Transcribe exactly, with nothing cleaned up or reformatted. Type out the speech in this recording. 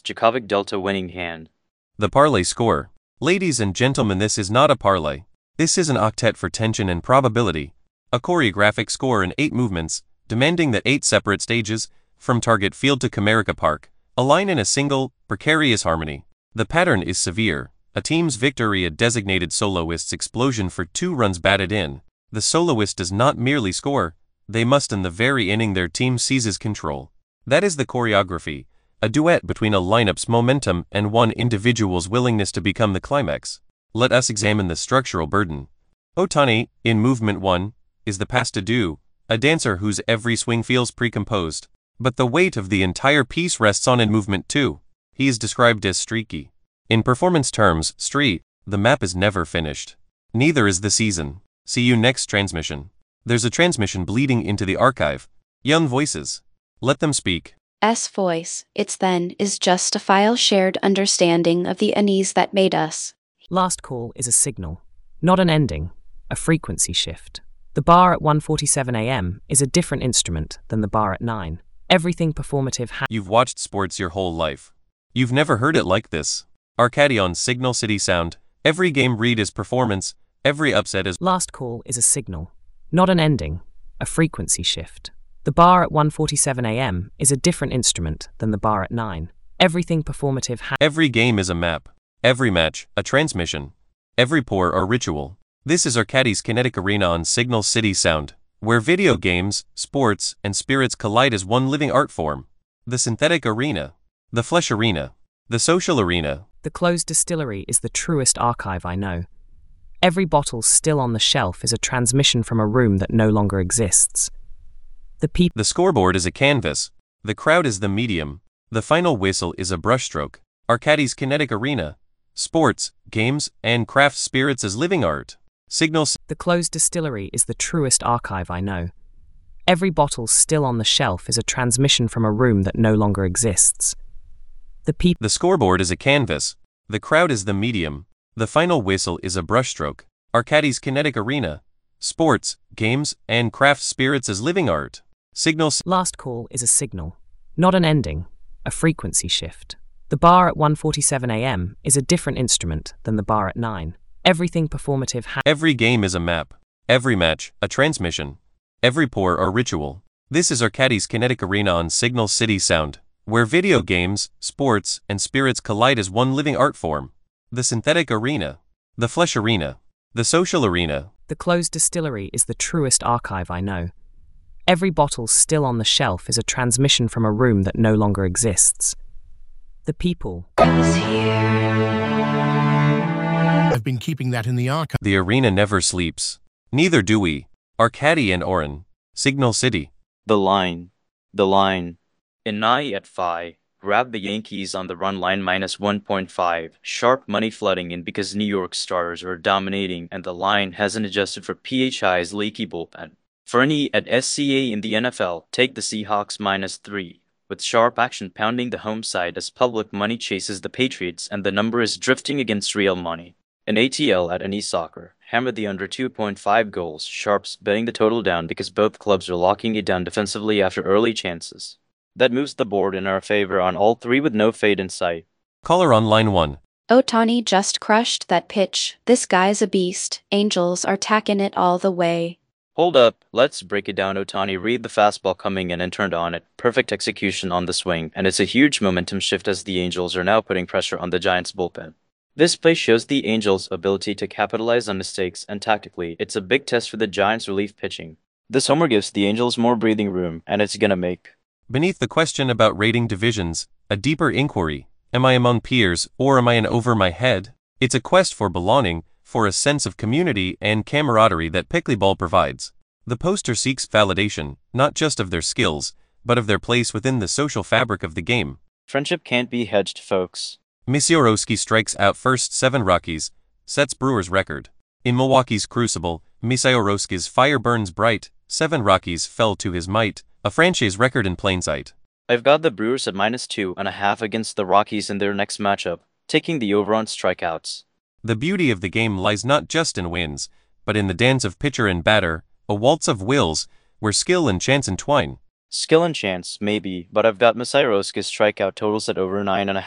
Djokovic Delta winning hand. The parlay score. Ladies and gentlemen, this is not a parlay. This is an octet for tension and probability. A choreographic score in eight movements, demanding that eight separate stages, from Target Field to Comerica Park, align in a single, precarious harmony. The pattern is severe. A team's victory, a designated soloist's explosion for two runs batted in. The soloist does not merely score, they must in the very inning their team seizes control. That is the choreography, a duet between a lineup's momentum and one individual's willingness to become the climax. Let us examine the structural burden. Ohtani, in movement one, is the pas de deux, a dancer whose every swing feels pre-composed. But the weight of the entire piece rests on in movement two. He is described as streaky. In performance terms, street, the map is never finished. Neither is the season. See you next transmission. There's a transmission bleeding into the archive. Young voices. Let them speak. S voice, it's then, is just a file shared understanding of the unease that made us. Last call is a signal, not an ending, a frequency shift. The bar at one forty-seven a m is a different instrument than the bar at nine. Everything performative ha- You've watched sports your whole life. You've never heard it like this. Arcadi on Signal City Sound. Every game read is performance, every upset is... Last call is a signal, not an ending, a frequency shift. The bar at one forty-seven a m is a different instrument than the bar at nine. Everything performative ha- Every game is a map. Every match, a transmission. Every pour, a ritual. This is Arcadi's Kinetic Arena on Signal City Sound, where video games, sports, and spirits collide as one living art form. The synthetic arena. The flesh arena. The social arena. The closed distillery is the truest archive I know. Every bottle still on the shelf is a transmission from a room that no longer exists. The people. The scoreboard is a canvas. The crowd is the medium. The final whistle is a brushstroke. Arcadi's Kinetic Arena. Sports, games, and craft spirits as living art. Signal. The closed distillery is the truest archive I know. Every bottle still on the shelf is a transmission from a room that no longer exists. The people. The scoreboard is a canvas. The crowd is the medium. The final whistle is a brushstroke. Arcadi's Kinetic Arena. Sports, games, and craft spirits as living art. Signal. Last call is a signal, not an ending, a frequency shift. The bar at one forty-seven a m is a different instrument than the bar at nine. Everything performative ha- Every game is a map. Every match, a transmission. Every pour, a ritual. This is Arcadi's Kinetic Arena on Signal City Sound, where video games, sports, and spirits collide as one living art form. The synthetic arena. The flesh arena. The social arena. The closed distillery is the truest archive I know. Every bottle still on the shelf is a transmission from a room that no longer exists. The people. I've been keeping that in the archive. The arena never sleeps. Neither do we. Arcadi and Oren. Signal City. The line. The line. Inai at five. Grab the Yankees on the run line minus one point five. Sharp money flooding in because New York Stars are dominating and the line hasn't adjusted for P H I's leaky bullpen. For any at S C A in the N F L, take the Seahawks minus three. With sharp action pounding the home side as public money chases the Patriots and the number is drifting against real money. In A T L at Any Soccer, hammer the under two point five goals, sharps betting the total down because both clubs are locking it down defensively after early chances. That moves the board in our favor on all three with no fade in sight. Caller on line one. Ohtani just crushed that pitch. This guy's a beast. Angels are tacking it all the way. Hold up, let's break it down. Ohtani read the fastball coming in and turned on it. Perfect execution on the swing, and it's a huge momentum shift as the Angels are now putting pressure on the Giants' bullpen. This play shows the Angels' ability to capitalize on mistakes, and tactically, it's a big test for the Giants' relief pitching. This homer gives the Angels more breathing room, and it's gonna make. Beneath the question about rating divisions, a deeper inquiry. Am I among peers, or am I in over my head? It's a quest for belonging, for a sense of community and camaraderie that pickleball provides. The poster seeks validation, not just of their skills, but of their place within the social fabric of the game. Friendship can't be hedged, folks. Misiorowski strikes out first seven Rockies, sets Brewers' record. In Milwaukee's crucible, Misiorowski's fire burns bright, seven Rockies fell to his might, a franchise record in plain sight. I've got the Brewers at minus two and a half against the Rockies in their next matchup, taking the over on strikeouts. The beauty of the game lies not just in wins, but in the dance of pitcher and batter, a waltz of wills, where skill and chance entwine. Skill and chance, maybe, but I've got Misiorowski's strikeout totals at over nine and a half.